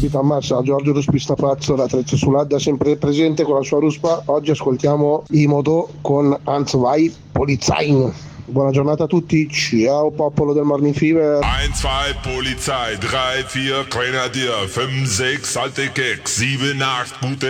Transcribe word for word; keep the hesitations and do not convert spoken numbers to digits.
Capitan Massa, Giorgio lo Spistapazzo, la Treccia sull'Adda sempre presente con la sua ruspa. Oggi ascoltiamo Imodo con Hans Vai Polizein. Buona giornata a tutti, ciao popolo del Morning Fever. eins, zwei, Polizei, drei, vier, Grenadier, fünf, sechs, alte Keks, sieben, acht, gute